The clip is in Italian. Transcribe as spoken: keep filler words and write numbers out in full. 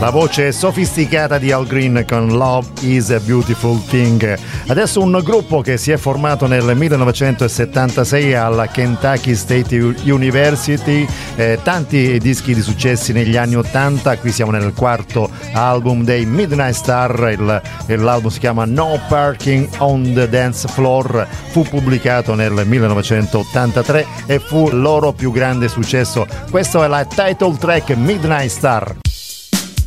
La voce sofisticata di Al Green con Love is a Beautiful Thing. Adesso un gruppo che si è formato nel millenovecentosettantasei alla Kentucky State University, eh, tanti dischi di successi negli anni ottanta. Qui siamo nel quarto album dei Midnight Star, il, l'album si chiama No Parking on the Dance Floor, fu pubblicato nel millenovecentottantatré e fu il loro più grande successo. Questo è la title track Midnight Star.